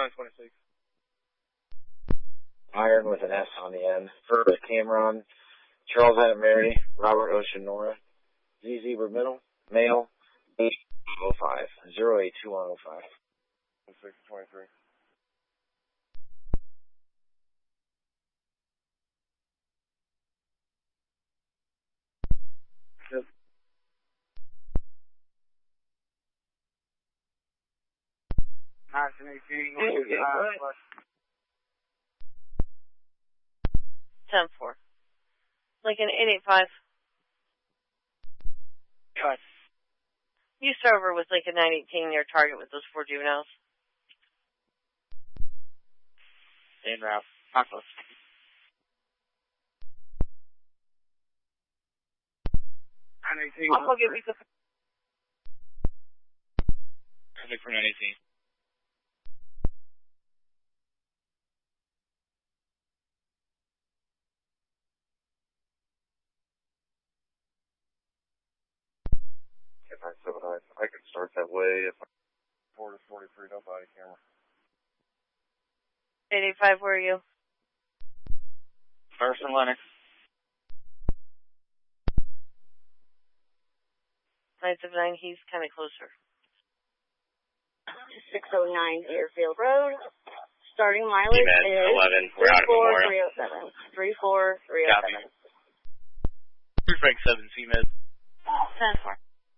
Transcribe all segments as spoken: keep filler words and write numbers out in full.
nine twenty-six. Iron with an S on the end. Fur with Cameron. Charles Adam Mary. Robert Ocean Nora. Z Zebra Middle. Male. eight oh five. zero eight two one oh five. six twenty-three. Yep. nineteen eighteen. ten four. Lincoln eight eight five. Cut. You start over with Lincoln nine eighteen, your target with those four juveniles. In route. Not close. nine eighteen. I'm going to give you the... Traffic for nine eighteen. nine seven nine. I can start that way if I... four to forty-three, no body camera. eight eight five, where are you? First and Lennox. nine seven nine, he's kind of closer. six oh nine Deerfield Road. Starting mileage E-Med, is eleven. We're out of Memorial. three four three oh seven. three four three oh seven. Three Frank seven, C-Med. ten four.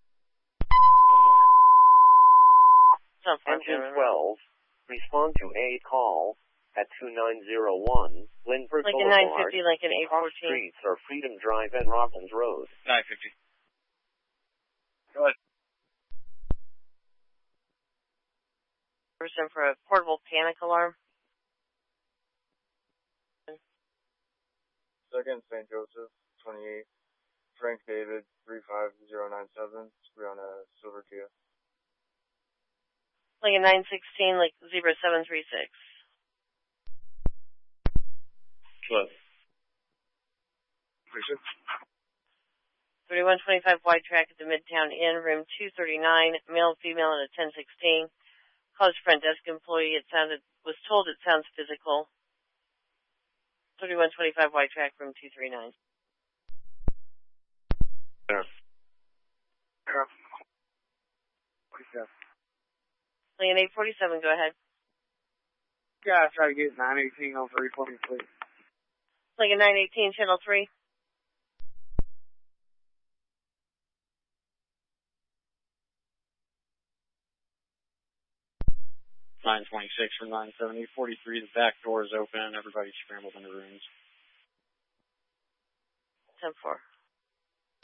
Engine twelve, respond to a call at two nine zero one, Lindbergh Lincoln Boulevard. nine fifty, Lincoln eight Cross fourteen. streets are Freedom Drive and Robbins Road. nine fifty. Go ahead. Person for a portable panic alarm. Second, Saint Joseph, twenty-eight. Frank David, three five zero nine seven. We're on a Silver Kia. Lincoln nine sixteen, like zebra seven three six. Close. thirty-one twenty-five wide track at the Midtown Inn, room two thirty-nine, male, female, and a ten sixteen. College front desk employee, it sounded, was told it sounds physical. thirty-one twenty-five wide track, room two thirty-nine. Yeah. Yeah. Lincoln eight forty-seven, go ahead. Yeah, I try to get nine eighteen on three twenty, please. Lincoln nine eighteen, channel three. nine twenty-six from nine seventy, forty-three, the back door is open, everybody scrambled into rooms. ten four.